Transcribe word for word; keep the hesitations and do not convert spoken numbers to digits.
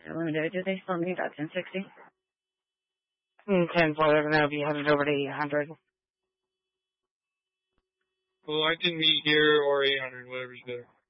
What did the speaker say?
Limited, do they still need that ten sixty? ten four, they're going to be headed over to eight hundred. Well, I can meet here or eight hundred, whatever's better.